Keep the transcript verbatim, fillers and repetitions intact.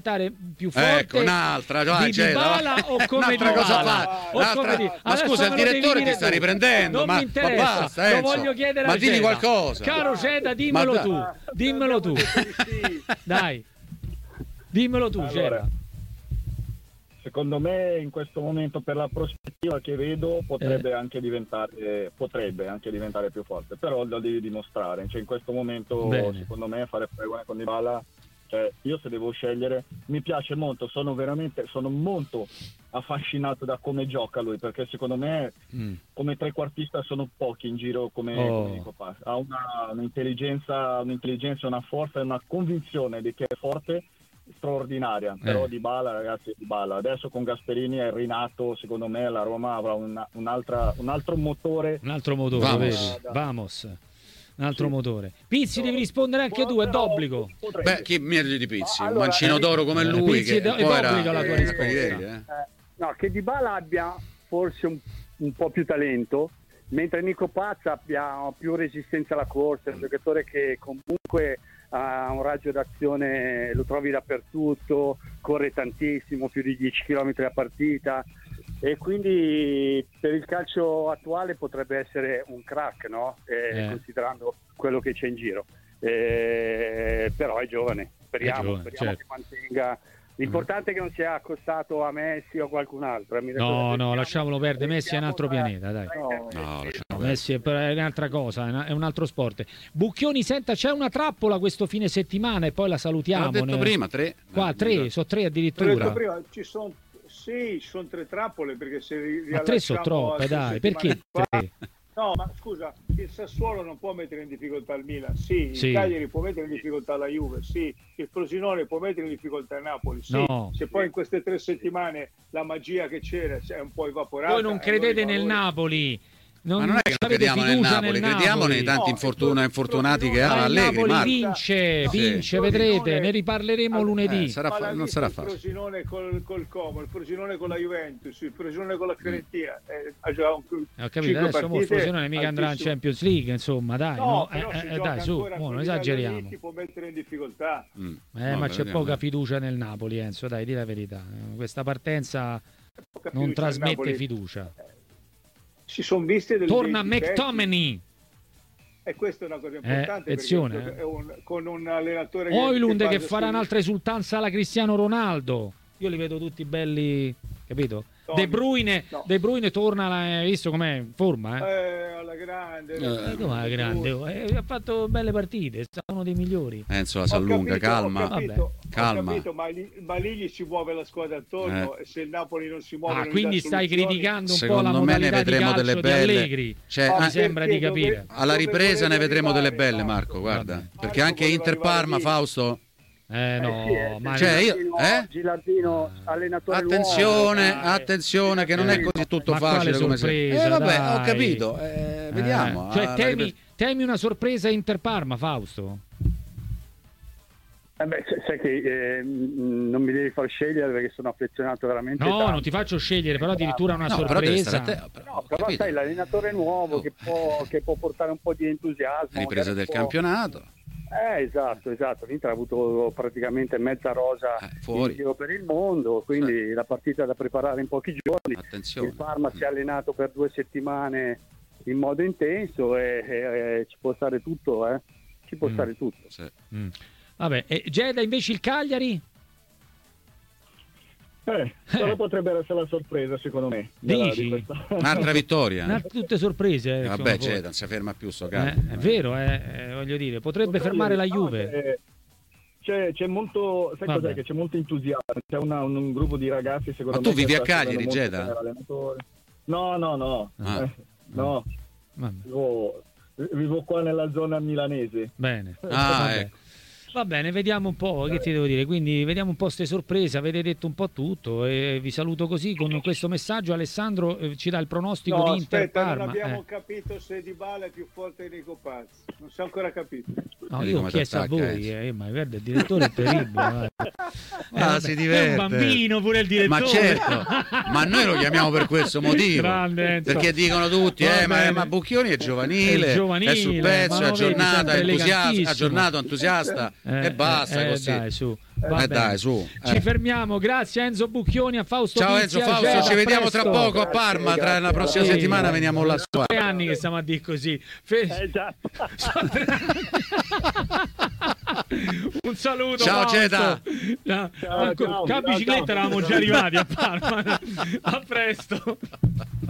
diventare più forte ecco, un'altra, vai, di Dybala o come un'altra Dybala? cosa fa? O come di... Ma scusa, il direttore ti sta riprendendo, non ma, mi interessa, ma basta, lo Enzo. voglio chiedere ma a digli Ceda. qualcosa. Caro Ceda, dimmelo Ma tu, da- dimmelo tu. Dai, dimmelo tu, Allora, Ceda. secondo me in questo momento, per la prospettiva che vedo, potrebbe Eh. anche diventare potrebbe anche diventare più forte, però lo devi dimostrare. Cioè, in questo momento, Bene. secondo me, fare paragone con Dybala, cioè, io se devo scegliere, mi piace molto, sono veramente sono molto affascinato da come gioca lui, perché secondo me Mm. come trequartista sono pochi in giro come, Oh. come Nico Paz. Ha una, un'intelligenza, un'intelligenza, una forza e una convinzione di che è forte straordinaria. Però Eh. Dybala, ragazzi, Dybala adesso con Gasperini è rinato, secondo me la Roma avrà una, un'altra, un altro motore. Un altro motore, Vamos. vedi? Vamos. Un altro Sì. motore. Pizzi, No, devi rispondere anche tu, è però d'obbligo. potrebbe. Beh, chi meglio di Pizzi? Ma Un allora, mancino eh, d'oro come eh, lui, Pizzi che è do- è poi era d'obbligo la tua eh, risposta. quei livelli, eh. Eh, no, che Dybala abbia forse un, un po' più talento, mentre Nico Paz abbia più resistenza alla corsa, è un giocatore che comunque ha un raggio d'azione, lo trovi dappertutto, corre tantissimo, più di dieci chilometri a partita, e quindi per il calcio attuale potrebbe essere un crack, no? Eh, Eh. considerando quello che c'è in giro. Eh, però è giovane, speriamo, È giovane, speriamo certo. che mantenga. L'importante è che non sia accostato a Messi o a qualcun altro. Mi No, raccomando, no, lasciamolo perdere. Messi è un altro restiamo pianeta, dai. tra- No, eh, lasciamo Messi è è un'altra cosa, è una- è un altro sport. Bucchioni, senta, c'è una trappola questo fine settimana e poi la salutiamo. L'ho detto ne- prima, tre. Qua, No, tre, sono tre L'ho addirittura. detto prima, ci sono sì, ci sono tre trappole, perché se ri- Ma tre sono riallacciamo troppe, a dai, sei perché settimane fa- tre? No, ma scusa, il Sassuolo non può mettere in difficoltà il Milan, sì, Sì. il Cagliari può mettere in difficoltà la Juve, sì, il Frosinone può mettere in difficoltà il Napoli, sì. No. Se poi in queste tre settimane la magia che c'era è un po' evaporata. Voi non credete allora i nel valori- Napoli. Non, Ma non è che non avete crediamo nel fiducia Napoli, crediamo nei tanti No, infortuna- il infortunati che Frosinone- ha Ma il Allegri, Napoli Marco. vince, No, vince, il vedrete, Frosinone- ne riparleremo Eh, lunedì. Eh, sarà Ma fa- l'ha non visto sarà il facile. Frosinone col, col Como, il Frosinone con la Juventus, il Frosinone con la Fiorentina. Eh, ha giocato un- Ho capito, cinque adesso mo il partite Frosinone mica andrà in altissimo. Champions League, insomma, dai, No, no, però eh, si eh, gioca dai, su, ancora mo, non con esageriamo. Ti può mettere in difficoltà. Mm. Eh, Vabbè, ma c'è vediamo, poca dai. fiducia nel Napoli, Enzo, dai, di la verità. Eh, Questa partenza Poca non fiducia al trasmette Napoli. fiducia. Si sono viste delle Torna dei difetti, McTominay. e questa è una cosa importante, perché attenzione, è un- eh. è un- con un allenatore Oilund che, basa farà su- un'altra esultanza alla Cristiano Ronaldo. Io li vedo tutti belli, capito? Tony. De Bruyne, No. De Bruyne torna, hai visto com'è in forma, eh? Eh, alla grande. Eh, Eh, com'è grande, oh, eh, ha fatto belle partite, è stato uno dei migliori. Enzo la Ho s'allunga, capito, calma. ho capito, ho calma. capito, ma, lì, ma lì gli si muove la squadra attorno, Eh. e se il Napoli non si muove Ah, non gli quindi dà stai soluzioni. criticando un po' Secondo la me ne modalità di vedremo calcio delle di belle. Allegri. Cioè, mi Ah, ah, sembra di perché capire. dove- alla dove ripresa ne voleva vedremo delle arrivare, belle, Marco? Marco, guarda. Vabbè. Perché Marco anche voleva Inter Parma, arrivare lì. Fausto. Eh no, sì, eh, ma Cioè, io- Gilardino- eh? Gilardino, allenatore Attenzione, nuovo, dai. attenzione, che non è così tutto Ma quale facile come se. sorpresa, Eh, vabbè, dai. ho capito. eh, vediamo. Eh, cioè, alla temi, ripresa. temi una sorpresa Inter Parma, Fausto? Eh beh, sai- sai che eh, mh, non mi devi far scegliere perché sono affezionato veramente No, tanto. non ti faccio scegliere, però addirittura una No, però devi sorpresa. stare a te. però, No, ho però capito. sai, l'allenatore nuovo Oh. che, può, che può portare un po' di entusiasmo. Ripresa magari del può- campionato. Eh, esatto, esatto. L'Inter ha avuto praticamente mezza rosa Eh, fuori. in giro per il mondo, quindi la partita è da preparare in pochi giorni. Attenzione. Il Parma si è allenato per due settimane in modo intenso e, e- e ci può stare tutto, eh. Ci può Mm. stare tutto. Sì. Mm. Vabbè, e Geda invece il Cagliari? Eh, però potrebbe essere la sorpresa, secondo me. della- Dici? di questa- Un'altra vittoria. Una- tutte sorprese. eh, Eh, sono vabbè, fuori. Geda, non si ferma più sto Eh, cazzo. è vero, eh, eh, voglio dire, potrebbe fermare la No, Juve. c'è- C'è, c'è molto, sai Vabbè. cos'è? Che c'è molto entusiasmo, c'è una- un, un gruppo di ragazzi, secondo Ma tu me, che vivi a sta Cagliari, seguendo molto Geda? bene l'allenatore. No, no, no, Ah. Eh, no, Vabbè, vivo, vivo qua nella zona milanese. bene. Ah, Vabbè. ecco. Va bene, vediamo un po', che ti devo dire, quindi vediamo un po' ste sorprese, avete detto un po' tutto e vi saluto così con questo messaggio. Alessandro eh, ci dà il pronostico No, di Inter aspetta, Parma. non abbiamo eh. capito se Dybala è più forte di Nico Paz. Non si è ancora capito. No, Vedi io ho come chiesto a t'attacca, voi, Enzo. eh, ma guarda, il direttore è terribile. guarda. Eh, Ah, vabbè, si È diverte. un bambino pure il direttore. Ma certo, ma noi lo chiamiamo per questo motivo. Grande, Enzo. Perché dicono tutti, Va eh, ma, bene. ma Bucchioni è giovanile, È giovanile, è sul pezzo, ma è lo vedi, aggiornato, è sempre entusiasta, elegantissimo. aggiornato, entusiasta. Eh, E basta eh, così. Dai, su. Eh, Va eh, bene. dai, su. Ci Eh. fermiamo, grazie a Enzo Bucchioni, a Fausto Ciao Pizzi, Enzo, a Fausto, Gela, ci vediamo tra presto. poco a Parma, Grazie, tra la prossima grazie. settimana veniamo là. Sono tre anni che stiamo a dire così. Fe- Eh, già. Sono tre anni. Un saluto. Ciao, Fausto. Ceta. No, Ciao, anche- ciao, che a ciao, bicicletta ciao. eravamo già arrivati a Parma. A presto.